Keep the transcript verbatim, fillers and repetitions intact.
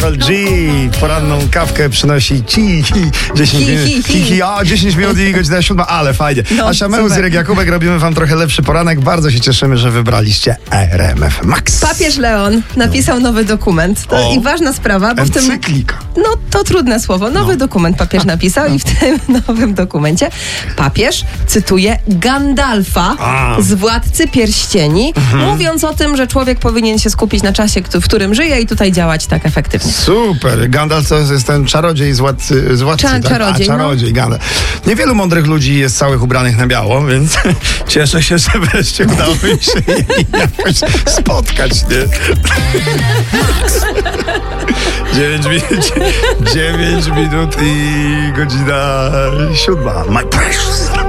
Karol G. Poranną kawkę przynosi ci. dziesięć Hi, minut. hi, hi. Hi, hi, o, dziesięć minut i godzina siódma, ale fajnie. No, A Szameus, super. Irek Jakubek, robimy wam trochę lepszy poranek. Bardzo się cieszymy, że wybraliście R M F Max. Papież Leon napisał nowy dokument. To O. i ważna sprawa, bo w tym... Encyklika. No to trudne słowo. Nowy dokument papież napisał i w tym nowym dokumencie papież cytuje Gandalfa A. z Władcy Pierścieni, mówiąc o tym, że człowiek powinien się skupić na czasie, w którym żyje i tutaj działać tak efektywnie. Super. Gandalf to jest ten czarodziej z władcy, z władcy Cza- tak? czarodziej, A, czarodziej, Gandalf. Niewielu mądrych ludzi jest całych ubranych na biało, więc cieszę się, że wreszcie udało mi się je jakoś spotkać, nie? Dziewięć minut, dziewięć minut i godzina siódma. My precious.